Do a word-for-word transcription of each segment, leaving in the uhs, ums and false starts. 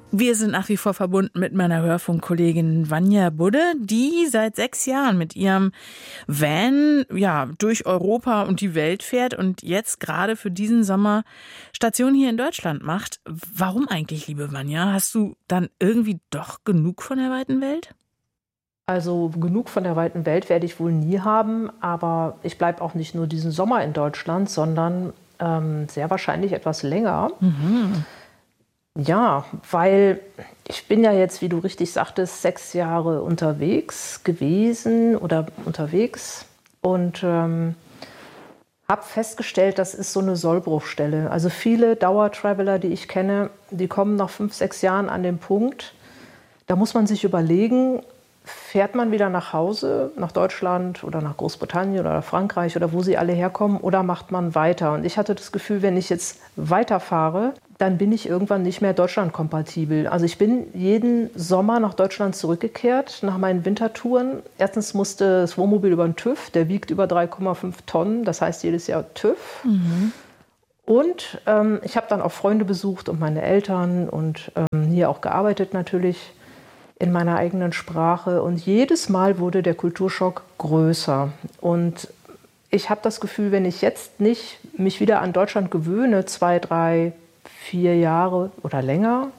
Wir sind nach wie vor verbunden mit meiner Hörfunkkollegin Vanja Budde, die seit sechs Jahren mit ihrem Van ja, durch Europa und die Welt fährt und jetzt gerade für diesen Sommer Station hier in Deutschland macht. Warum eigentlich, liebe Vanja? Hast du dann irgendwie doch genug von der weiten Welt? Also genug von der weiten Welt werde ich wohl nie haben, aber ich bleibe auch nicht nur diesen Sommer in Deutschland, sondern ähm, sehr wahrscheinlich etwas länger. Mhm. Ja, weil ich bin ja jetzt, wie du richtig sagtest, sechs Jahre unterwegs gewesen oder unterwegs und ähm, habe festgestellt, das ist so eine Sollbruchstelle. Also viele Dauertraveler, die ich kenne, die kommen nach fünf, sechs Jahren an den Punkt, da muss man sich überlegen, fährt man wieder nach Hause, nach Deutschland oder nach Großbritannien oder Frankreich oder wo sie alle herkommen, oder macht man weiter? Und ich hatte das Gefühl, wenn ich jetzt weiterfahre, dann bin ich irgendwann nicht mehr deutschlandkompatibel. Also ich bin jeden Sommer nach Deutschland zurückgekehrt, nach meinen Wintertouren. Erstens musste das Wohnmobil über den TÜV, der wiegt über drei Komma fünf Tonnen, das heißt jedes Jahr TÜV. Mhm. Und ähm, ich habe dann auch Freunde besucht und meine Eltern und ähm, hier auch gearbeitet natürlich in meiner eigenen Sprache. Und jedes Mal wurde der Kulturschock größer. Und ich habe das Gefühl, wenn ich jetzt nicht mich wieder an Deutschland gewöhne, zwei, drei, vier Jahre oder länger,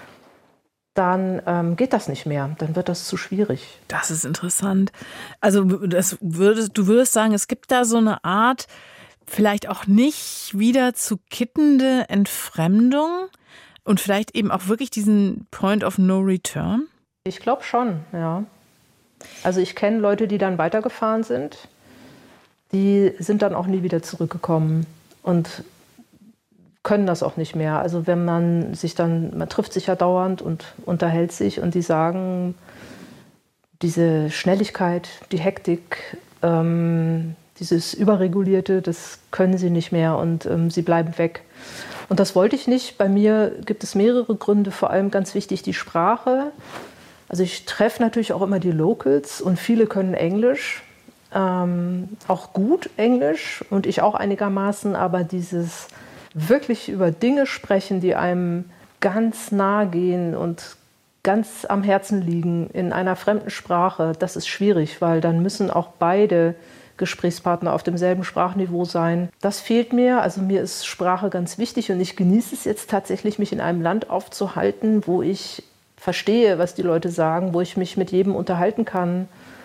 dann ähm, geht das nicht mehr. Dann wird das zu schwierig. Das ist interessant. Also das würdest, du würdest sagen, es gibt da so eine Art, vielleicht auch nicht wieder zu kittende Entfremdung und vielleicht eben auch wirklich diesen Point of No Return? Ich glaube schon, ja. Also ich kenne Leute, die dann weitergefahren sind. Die sind dann auch nie wieder zurückgekommen und können das auch nicht mehr. Also wenn man sich dann, man trifft sich ja dauernd und unterhält sich und die sagen, diese Schnelligkeit, die Hektik, ähm, dieses Überregulierte, das können sie nicht mehr und ähm, sie bleiben weg. Und das wollte ich nicht. Bei mir gibt es mehrere Gründe, vor allem ganz wichtig die Sprache. Also ich treffe natürlich auch immer die Locals und viele können Englisch, ähm, auch gut Englisch und ich auch einigermaßen, aber dieses wirklich über Dinge sprechen, die einem ganz nahe gehen und ganz am Herzen liegen in einer fremden Sprache, das ist schwierig, weil dann müssen auch beide Gesprächspartner auf demselben Sprachniveau sein. Das fehlt mir, also mir ist Sprache ganz wichtig und ich genieße es jetzt tatsächlich, mich in einem Land aufzuhalten, wo ich verstehe, was die Leute sagen, wo ich mich mit jedem unterhalten kann,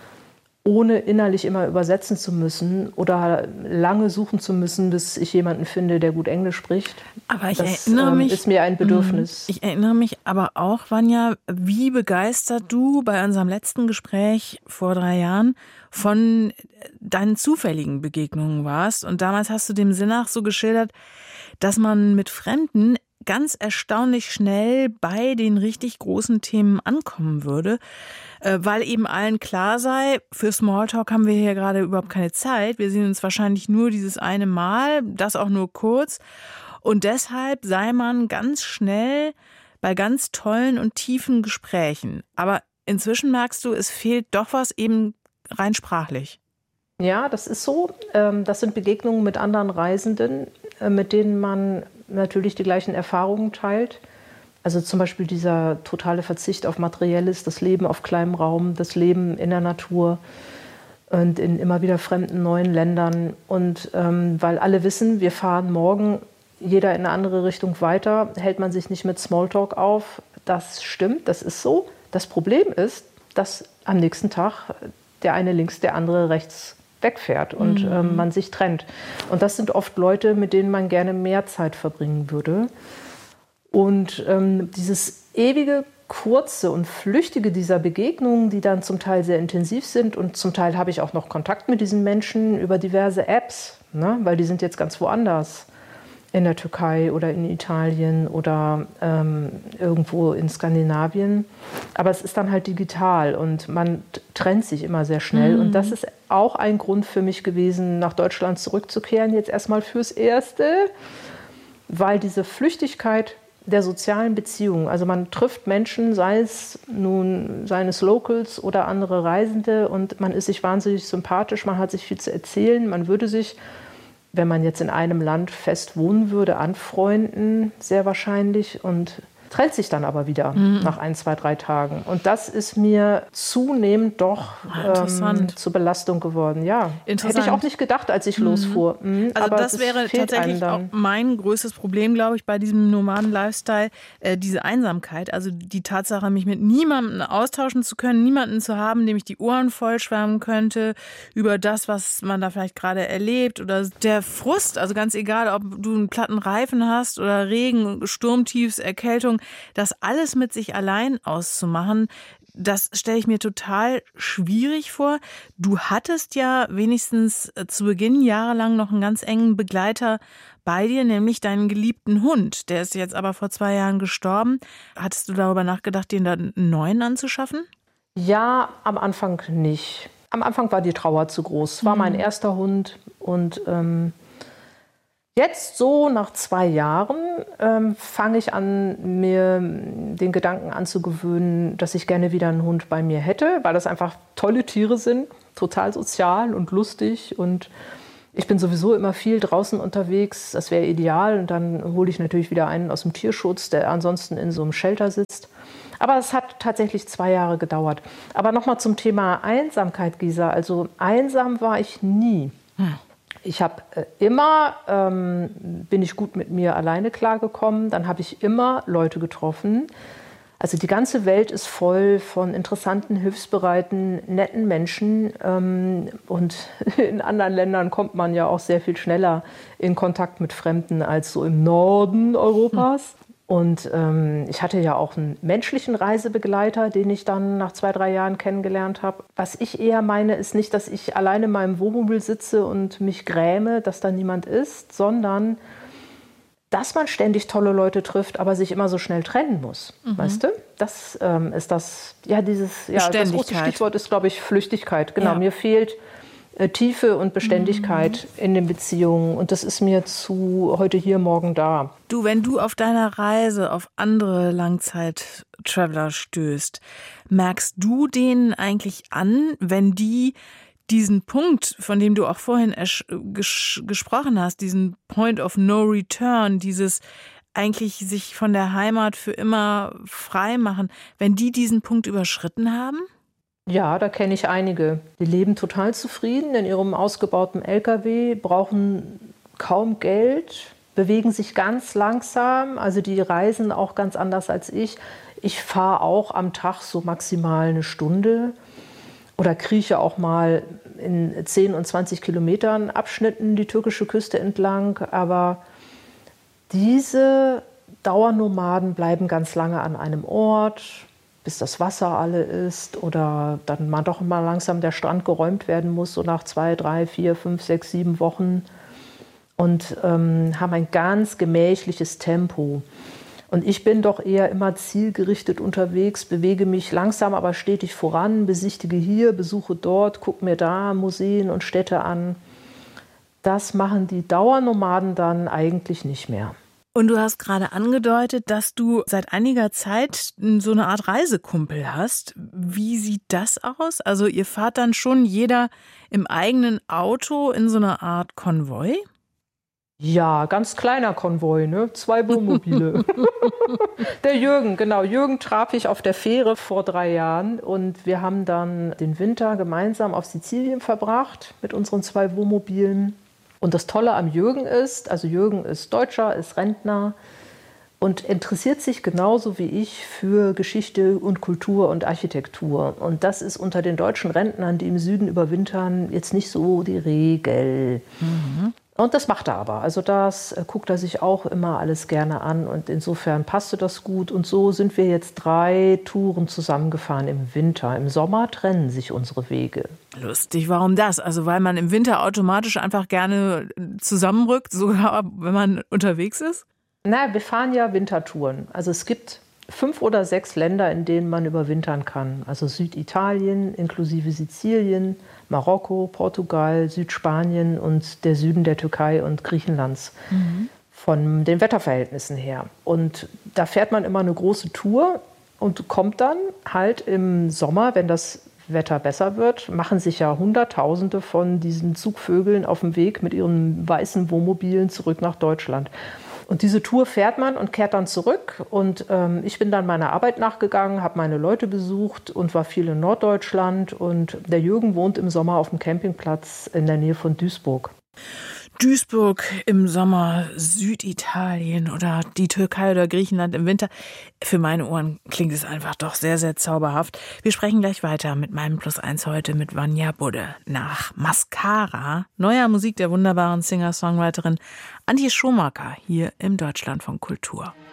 ohne innerlich immer übersetzen zu müssen oder lange suchen zu müssen, bis ich jemanden finde, der gut Englisch spricht. Aber ich das erinnere ähm, mich, ist mir ein Bedürfnis. Ich erinnere mich aber auch, Vanja, wie begeistert du bei unserem letzten Gespräch vor drei Jahren von deinen zufälligen Begegnungen warst. Und damals hast du dem Sinn nach so geschildert, dass man mit Fremden ganz erstaunlich schnell bei den richtig großen Themen ankommen würde, weil eben allen klar sei, für Smalltalk haben wir hier gerade überhaupt keine Zeit. Wir sehen uns wahrscheinlich nur dieses eine Mal, das auch nur kurz. Und deshalb sei man ganz schnell bei ganz tollen und tiefen Gesprächen. Aber inzwischen merkst du, es fehlt doch was eben rein sprachlich. Ja, das ist so. Das sind Begegnungen mit anderen Reisenden, mit denen man natürlich die gleichen Erfahrungen teilt. Also zum Beispiel dieser totale Verzicht auf Materielles, das Leben auf kleinem Raum, das Leben in der Natur und in immer wieder fremden neuen Ländern. Und ähm, weil alle wissen, wir fahren morgen jeder in eine andere Richtung weiter, hält man sich nicht mit Smalltalk auf. Das stimmt, das ist so. Das Problem ist, dass am nächsten Tag der eine links, der andere rechts wegfährt und mhm. ähm, man sich trennt. Und das sind oft Leute, mit denen man gerne mehr Zeit verbringen würde. Und ähm, dieses ewige, kurze und flüchtige dieser Begegnungen, die dann zum Teil sehr intensiv sind und zum Teil habe ich auch noch Kontakt mit diesen Menschen über diverse Apps, ne? Weil die sind jetzt ganz woanders, in der Türkei oder in Italien oder ähm, irgendwo in Skandinavien. Aber es ist dann halt digital und man trennt sich immer sehr schnell. Mhm. Und das ist auch ein Grund für mich gewesen, nach Deutschland zurückzukehren, jetzt erstmal fürs Erste, weil diese Flüchtigkeit der sozialen Beziehungen, also man trifft Menschen, sei es nun seines Locals oder andere Reisende und man ist sich wahnsinnig sympathisch, man hat sich viel zu erzählen, man würde sich, wenn man jetzt in einem Land fest wohnen würde, anfreunden, sehr wahrscheinlich. Und trennt sich dann aber wieder mhm. nach ein, zwei, drei Tagen. Und das ist mir zunehmend doch ähm, zur Belastung geworden. Ja, hätte ich auch nicht gedacht, als ich mhm. losfuhr. Mhm. Also aber das, das wäre tatsächlich auch mein größtes Problem, glaube ich, bei diesem Nomaden-Lifestyle, äh, diese Einsamkeit. Also die Tatsache, mich mit niemandem austauschen zu können, niemanden zu haben, dem ich die Ohren vollschwärmen könnte über das, was man da vielleicht gerade erlebt, oder der Frust, also ganz egal, ob du einen platten Reifen hast oder Regen, Sturmtiefs, Erkältung, das alles mit sich allein auszumachen, das stelle ich mir total schwierig vor. Du hattest ja wenigstens zu Beginn jahrelang noch einen ganz engen Begleiter bei dir, nämlich deinen geliebten Hund. Der ist jetzt aber vor zwei Jahren gestorben. Hattest du darüber nachgedacht, den dann einen neuen anzuschaffen? Ja, am Anfang nicht. Am Anfang war die Trauer zu groß. Es war mhm. mein erster Hund und ähm, jetzt so nach zwei Jahren ähm, fange ich an, mir den Gedanken anzugewöhnen, dass ich gerne wieder einen Hund bei mir hätte, weil das einfach tolle Tiere sind, total sozial und lustig, und ich bin sowieso immer viel draußen unterwegs. Das wäre ideal, und dann hole ich natürlich wieder einen aus dem Tierschutz, der ansonsten in so einem Shelter sitzt. Aber es hat tatsächlich zwei Jahre gedauert. Aber nochmal zum Thema Einsamkeit, Gisa. Also einsam war ich nie. Hm. Ich habe äh, immer, ähm, bin ich gut mit mir alleine klargekommen. Dann habe ich immer Leute getroffen. Also die ganze Welt ist voll von interessanten, hilfsbereiten, netten Menschen. Ähm, und in anderen Ländern kommt man ja auch sehr viel schneller in Kontakt mit Fremden als so im Norden Europas. Hm. Und ähm, ich hatte ja auch einen menschlichen Reisebegleiter, den ich dann nach zwei, drei Jahren kennengelernt habe. Was ich eher meine, ist nicht, dass ich alleine in meinem Wohnmobil sitze und mich gräme, dass da niemand ist, sondern dass man ständig tolle Leute trifft, aber sich immer so schnell trennen muss. Mhm. Weißt du? Das ähm, ist das, ja, dieses, ja, das große Stichwort ist, glaube ich, Flüchtigkeit. Genau, ja. Mir fehlt äh, Tiefe und Beständigkeit mhm. in den Beziehungen. Und das ist mir zu heute hier, morgen da. Du, wenn du auf deiner Reise auf andere Langzeit-Traveler stößt, merkst du denen eigentlich an, wenn die diesen Punkt, von dem du auch vorhin ges- gesprochen hast, diesen Point of No Return, dieses eigentlich sich von der Heimat für immer frei machen, wenn die diesen Punkt überschritten haben? Ja, da kenne ich einige. Die leben total zufrieden in ihrem ausgebauten L K W, brauchen kaum Geld, bewegen sich ganz langsam. Also die reisen auch ganz anders als ich. Ich fahre auch am Tag so maximal eine Stunde oder krieche auch mal in zehn und zwanzig Kilometern Abschnitten die türkische Küste entlang. Aber diese Dauernomaden bleiben ganz lange an einem Ort, bis das Wasser alle ist oder dann mal doch mal langsam der Strand geräumt werden muss, so nach zwei, drei, vier, fünf, sechs, sieben Wochen, und ähm, haben ein ganz gemächliches Tempo. Und ich bin doch eher immer zielgerichtet unterwegs, bewege mich langsam, aber stetig voran, besichtige hier, besuche dort, gucke mir da Museen und Städte an. Das machen die Dauernomaden dann eigentlich nicht mehr. Und du hast gerade angedeutet, dass du seit einiger Zeit so eine Art Reisekumpel hast. Wie sieht das aus? Also ihr fahrt dann schon jeder im eigenen Auto in so einer Art Konvoi? Ja, ganz kleiner Konvoi, ne? Zwei Wohnmobile. Der Jürgen, genau. Jürgen traf ich auf der Fähre vor drei Jahren und wir haben dann den Winter gemeinsam auf Sizilien verbracht mit unseren zwei Wohnmobilen. Und das Tolle am Jürgen ist, also Jürgen ist Deutscher, ist Rentner und interessiert sich genauso wie ich für Geschichte und Kultur und Architektur. Und das ist unter den deutschen Rentnern, die im Süden überwintern, jetzt nicht so die Regel. Mhm. Und das macht er aber. Also das äh, guckt er sich auch immer alles gerne an. Und insofern passte das gut. Und so sind wir jetzt drei Touren zusammengefahren im Winter. Im Sommer trennen sich unsere Wege. Lustig, warum das? Also weil man im Winter automatisch einfach gerne zusammenrückt, sogar wenn man unterwegs ist? Na, wir fahren ja Wintertouren. Also es gibt fünf oder sechs Länder, in denen man überwintern kann. Also Süditalien inklusive Sizilien, Marokko, Portugal, Südspanien und der Süden der Türkei und Griechenlands. Mhm. Von den Wetterverhältnissen her. Und da fährt man immer eine große Tour und kommt dann halt im Sommer, wenn das Wetter besser wird, machen sich ja Hunderttausende von diesen Zugvögeln auf dem Weg mit ihren weißen Wohnmobilen zurück nach Deutschland. Und diese Tour fährt man und kehrt dann zurück. Und ähm, ich bin dann meiner Arbeit nachgegangen, habe meine Leute besucht und war viel in Norddeutschland. Und der Jürgen wohnt im Sommer auf dem Campingplatz in der Nähe von Duisburg. Duisburg im Sommer, Süditalien oder die Türkei oder Griechenland im Winter. Für meine Ohren klingt es einfach doch sehr, sehr zauberhaft. Wir sprechen gleich weiter mit meinem Plus eins heute mit Vanja Budde. Nach Mascara, neuer Musik der wunderbaren Singer-Songwriterin Antje Schumacher hier im Deutschlandfunk Kultur.